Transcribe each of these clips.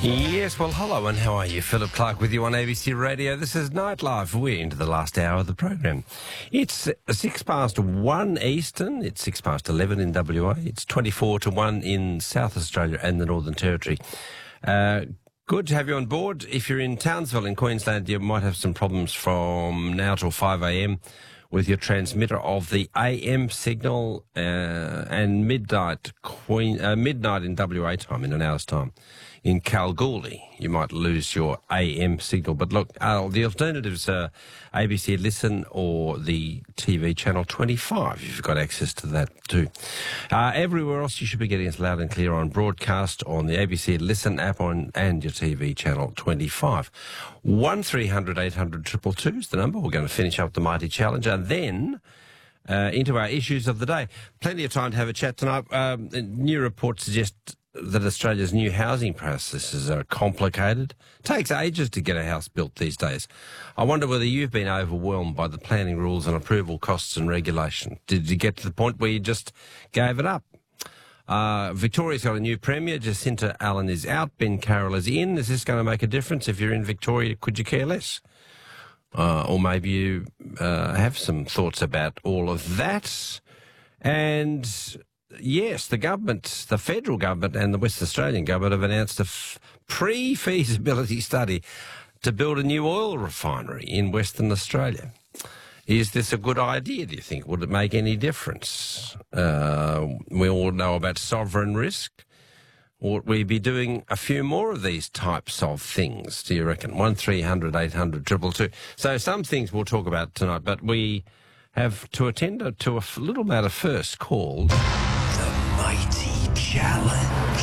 Yes, well, hello and how are you? Philip Clark with you on ABC Radio. This is Nightlife. We're into the last hour of the program. It's 1:06 Eastern. It's 11 in WA. It's 1 in South Australia and the Northern Territory. Good to have you on board. If you're in Townsville in Queensland, you might have some problems from now till 5 a.m. with your transmitter of the AM signal and midnight in WA time, in an hour's time. In Kalgoorlie, you might lose your AM signal. But look, the alternatives are ABC Listen or the TV channel 25, if you've got access to that too. Everywhere else, you should be getting us loud and clear on broadcast on the ABC Listen app and your TV channel 25. 1300 800 222 is the number. We're going to finish up the Mighty Challenge and then into our issues of the day. Plenty of time to have a chat tonight. New reports suggest that Australia's new housing processes are complicated. It takes ages to get a house built these days. I wonder whether you've been overwhelmed by the planning rules and approval costs and regulation. Did you get to the point where you just gave it up? Victoria's got a new premier. Jacinta Allen is out. Ben Carroll is in. Is this going to make a difference? If you're in Victoria, could you care less? Or maybe you have some thoughts about all of that. And yes, the government, the federal government and the West Australian government have announced a pre-feasibility study to build a new oil refinery in Western Australia. Is this a good idea, do you think? Would it make any difference? We all know about sovereign risk. Ought we be doing a few more of these types of things, do you reckon? 1300 800 222. So some things we'll talk about tonight, but we have to attend to a little matter first called The Mighty Challenge.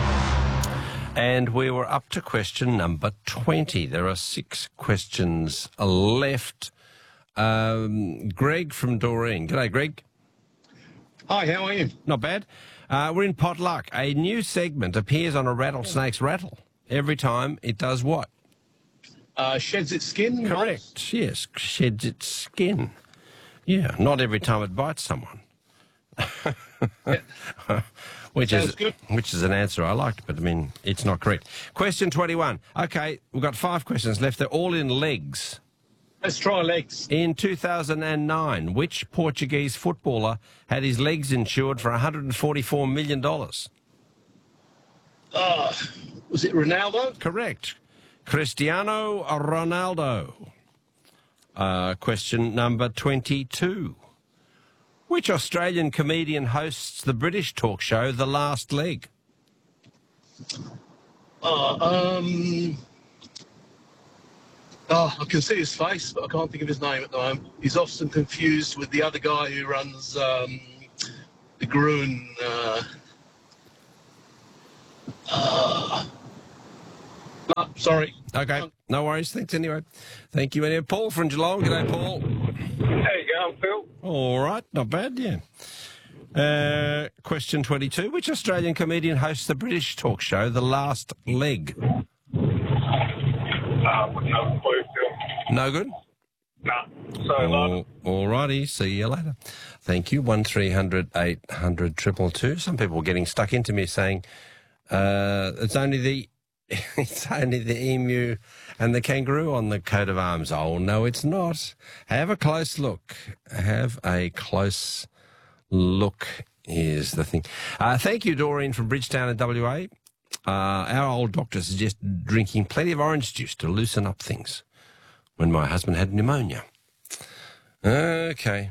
And we were up to question number 20. There are 6 questions left. Greg from Doreen. G'day, Greg. Hi, how are you? Not bad. We're in Potluck. A new segment appears on a rattlesnake's rattle. Every time it does what? Sheds its skin? Correct, yes. Sheds its skin. Yeah, not every time it bites someone. Yeah. Which is an answer I liked, but I mean, it's not correct. Question 21. Okay, we've got 5 questions left. They're all in legs. Let's try legs. In 2009, which Portuguese footballer had his legs insured for $144 million? Was it Ronaldo? Correct. Cristiano Ronaldo. Question number 22. Which Australian comedian hosts the British talk show The Last Leg? I can see his face, but I can't think of his name at the moment. He's often confused with the other guy who runs the Gruen. Sorry. Okay, no worries. Thanks anyway. Thank you anyway. Paul from Geelong. G'day, Paul. How you going, Phil? All right, not bad, yeah. Question 22. Which Australian comedian hosts the British talk show The Last Leg? No clue, Phil. No good? Nah. So, all righty. See you later. Thank you. 1300 800 222. Some people were getting stuck into me saying it's only the emu and the kangaroo on the coat of arms. Oh, no, it's not. Have a close look. Have a close look is the thing. Thank you, Doreen from Bridgetown in WA. Our old doctor suggests drinking plenty of orange juice to loosen up things when my husband had pneumonia. Okay.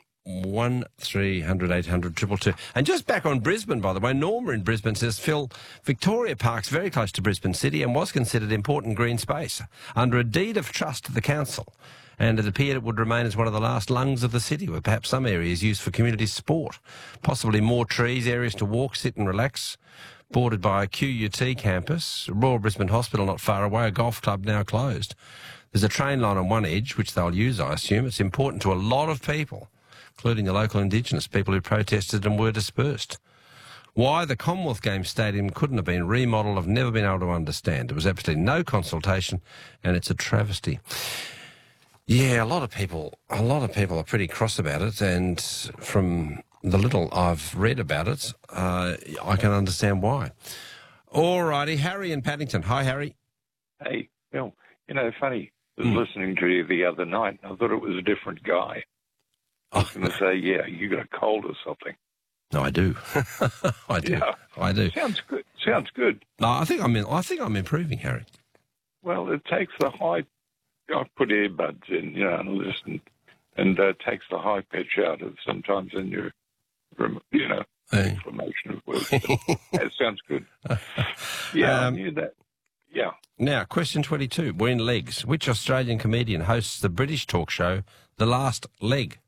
1300 800 222. And just back on Brisbane, by the way, Norma in Brisbane says, Phil, Victoria Park's very close to Brisbane City and was considered important green space under a deed of trust to the council. And it appeared it would remain as one of the last lungs of the city, with perhaps some areas used for community sport, possibly more trees, areas to walk, sit and relax, bordered by a QUT campus, Royal Brisbane Hospital not far away, a golf club now closed. There's a train line on one edge, which they'll use, I assume. It's important to a lot of people, including the local Indigenous people who protested and were dispersed. Why the Commonwealth Games Stadium couldn't have been remodelled, I've never been able to understand. There was absolutely no consultation, and it's a travesty. Yeah, a lot of people are pretty cross about it, and from the little I've read about it, I can understand why. All righty. Harry in Paddington. Hi, Harry. Hey, Bill, funny, I was listening to you the other night, and I thought it was a different guy. I was going to say, yeah, you got a cold or something. No, I do. I do. Yeah. I do. Sounds good. No, I think I'm improving, Harry. Well, it takes the high... I put earbuds in, and listen, and takes the high pitch out of sometimes in your, Hey. inflammation of words. It sounds good. Yeah, I knew that. Yeah. Now, question 22. We're in legs. Which Australian comedian hosts the British talk show The Last Leg?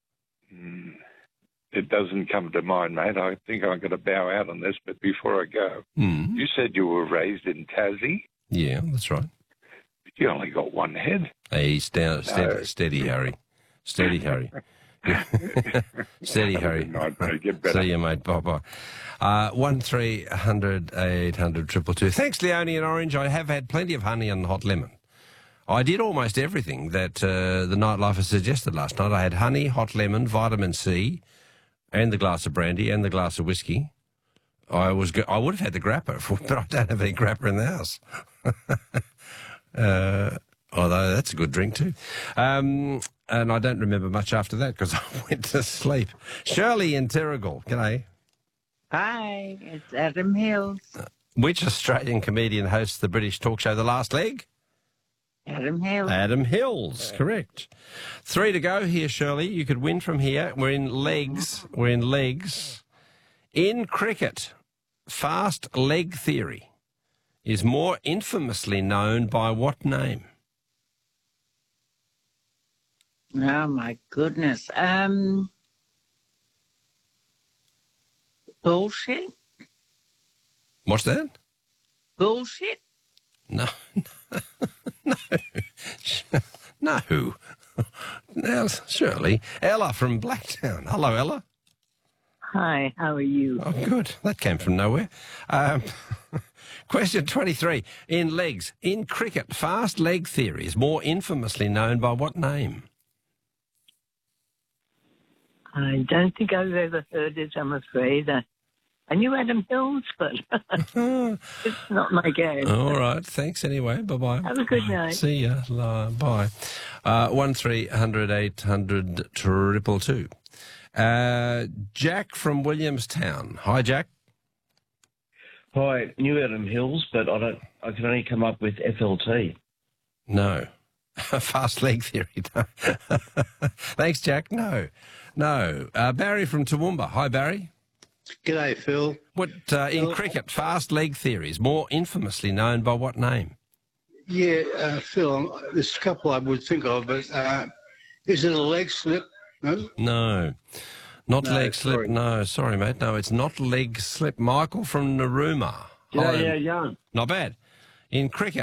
It doesn't come to mind, mate. I think I'm going to bow out on this, but before I go, you said you were raised in Tassie? Yeah, that's right. You only got one head. Hey, steady, Harry. Steady, Harry. Steady, Harry. Get better. See you, mate. Bye-bye. 1300 800 222. Thanks, Leonie in Orange. I have had plenty of honey and hot lemon. I did almost everything that the Nightlifer suggested last night. I had honey, hot lemon, vitamin C, and the glass of brandy and the glass of whiskey. I would have had the grappa, but I don't have any grappa in the house. Although that's a good drink too. And I don't remember much after that because I went to sleep. Shirley in Terrigal. G'day. Hi, it's Adam Hills. Which Australian comedian hosts the British talk show The Last Leg? Adam Hills. Adam Hills, correct. 3 to go here, Shirley. You could win from here. We're in legs. In cricket, fast leg theory is more infamously known by what name? Oh, my goodness. Bullshit? What's that? Bullshit? No. No. Now, Shirley. Ella from Blacktown. Hello, Ella. Hi, how are you? Oh, good. That came from nowhere. Question 23. In legs. In cricket, fast leg theory is more infamously known by what name? I don't think I've ever heard it, I'm afraid. I knew Adam Hills, but it's not my game. All right. Thanks anyway. Bye-bye. Have a good night. See ya. Bye. 1300 800 222. Jack from Williamstown. Hi, Jack. Hi, knew Adam Hills, but I can only come up with FLT. No. Fast leg theory. No. Thanks, Jack. No. Barry from Toowoomba. Hi, Barry. G'day, Phil. What in cricket, fast leg theory is more infamously known by what name? Yeah, Phil, there's a couple I would think of, but is it a leg slip? No? Not No, leg slip. sorry. No, sorry, mate. No, it's not leg slip. Michael from Narooma. Yeah, young. Not bad. In cricket,